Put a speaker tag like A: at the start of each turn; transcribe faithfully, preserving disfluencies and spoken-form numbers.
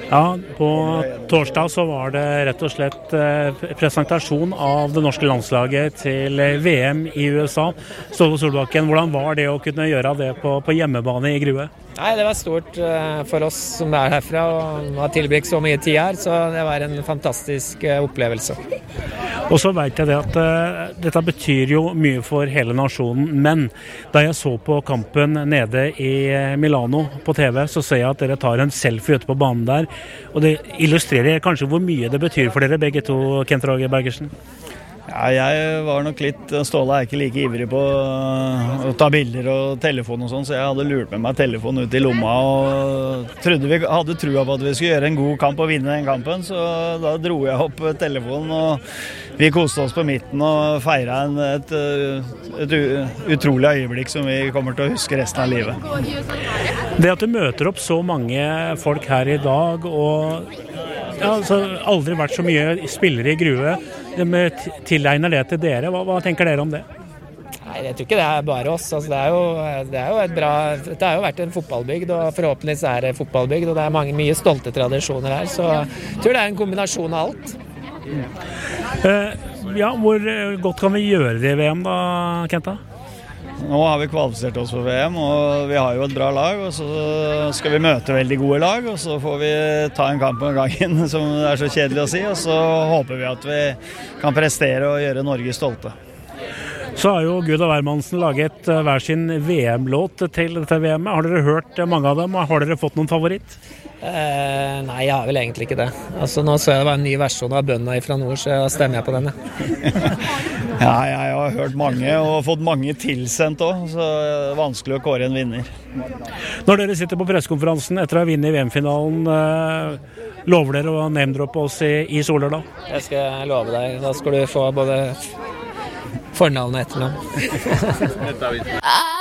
A: Ja, på torsdag så var det rett og slett presentasjon av det norske landslaget til V M i U S A. Ståle Solbakken, hvordan var det å kunne gjøre det på, på hjemmebane i Grue?
B: Nei, det var stort for oss som er herfra og har tilbrakt så mye tid her, så det var en fantastisk opplevelse.
A: Og så vet jeg det at uh, dette betyr jo mye for hele nasjonen, men da jeg så på kampen nede i Milano på T V, så ser jeg at dere tar en selfie ute på banen der, og det illustrerer kanskje hvor mye det betyr for dere begge to, Kent Roger Bergersen.
C: Ja, jeg var nok litt, Ståle er ikke like ivrig på å ta bilder og telefon og sånn, så jeg hadde lurt med meg telefon ut i lomma og trodde vi hadde trua på at vi skulle gjøre en god kamp og vinne den kampen, så da dro jeg opp telefonen og vi koste oss på midten og feira en, et, et utrolig øyeblikk som vi kommer til å huske resten av livet.
A: Det at du møter opp så mange folk her i dag, og ja, altså, aldri vært så mye spillere i Grue, de tilegner det til dere. Hva, hva tenker dere om det?
B: Nei, jeg tror ikke det er bare oss. Altså, det, er jo, det er jo et bra, det har jo vært en fotballbygd, og forhåpentligvis er det fotballbygd, og det er mange, mye stolte tradisjoner her, så jeg tror det er en kombinasjon av alt.
A: Mm. Uh, ja, hvor godt kan vi gjøre det i V M da, Kenta?
C: Nå har vi kvalifisert oss for V M, og vi har jo et bra lag, og så skal vi møte veldig gode lag, og så får vi ta en kamp om gangen, som er så kjedelig å si, og så håper vi at vi kan prestere og gjøre Norge stolte.
A: Så har jo Gud og Wermansen laget hver sin V M-låt til dette V M-et. Har dere hørt mange av dem? Har dere fått noen favoritt?
B: Eh, nei, jeg har vel egentlig ikke det. Altså, nå så jeg det var en ny versjon av Bønna fra nord, så stemmer jeg på den. Ja.
C: Ja, jeg har hørt mange og fått mange tilsendt også, så det er vanskelig å kåre en vinner.
A: Når dere sitter på pressekonferansen etter å ha vunnet V M-finalen, eh, lover dere å name-droppe oss i, i Soler da?
B: Jeg skal love deg, da skal du få både fornavn og etternavn.